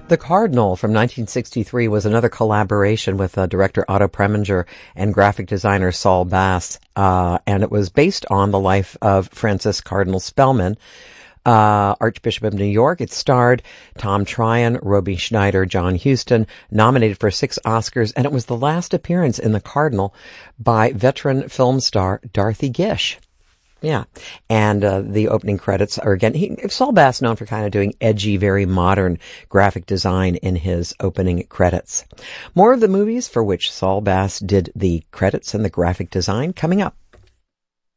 The Cardinal from 1963 was another collaboration with director Otto Preminger and graphic designer Saul Bass, and it was based on the life of Francis Cardinal Spellman, Archbishop of New York. It starred Tom Tryon, Roby Schneider, John Huston, nominated for 6 Oscars, and it was the last appearance in The Cardinal by veteran film star Dorothy Gish. Yeah. And the opening credits are, again, Saul Bass, known for kind of doing edgy, very modern graphic design in his opening credits. More of the movies for which Saul Bass did the credits and the graphic design coming up.